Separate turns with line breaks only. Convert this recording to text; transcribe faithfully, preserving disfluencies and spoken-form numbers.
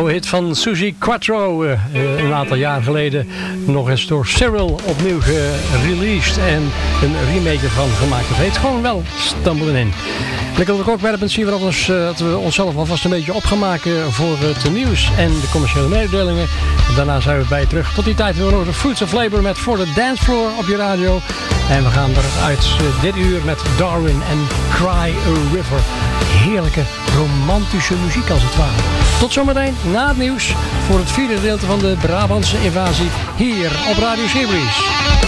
oude hit van Suzi Quatro. Uh, een aantal jaar geleden nog eens door Cyril opnieuw gereleased. En een remake ervan gemaakt. Dat heet gewoon wel Stumbling In. Blik op de rockwerp zien we dat, ons, uh, dat we onszelf alvast een beetje op gaan maken voor het nieuws en de commerciële mededelingen. Daarna zijn we bij je terug. Tot die tijd weer over de Fruits of Labor met For the Dance Floor op je radio. En we gaan eruit uh, dit uur met Darwin en Cry a River. Heerlijke romantische muziek als het ware. Tot zometeen na het nieuws voor het vierde gedeelte van de Brabantse invasie hier op Radio Seabreeze.